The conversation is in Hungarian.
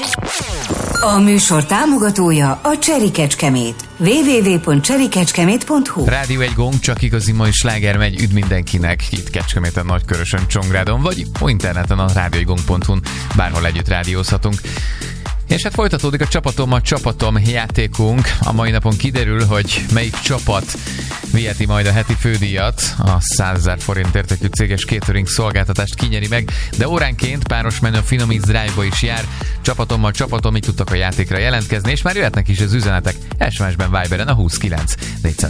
A műsor támogatója a Cseri Kecskemét. www.cserikecskemét.hu. Rádió egy gong, csak igazi mai sláger megy. Üdv mindenkinek itt Kecskeméten, Nagykörösön, Csongrádon, vagy interneten a rádióegygong.hu-n, bárhol együtt rádiózhatunk. És hát folytatódik a csapatom játékunk. A mai napon kiderül, hogy melyik csapat viheti majd a heti fődíjat. A 100 000 forint értékű céges catering szolgáltatást kinyeri meg, de óránként páros menü a Finomíz Drive-ba is jár. Csapatom, így tudtak a játékra jelentkezni, és már jöhetnek is az üzenetek SMS-ben, Viberen a 29 400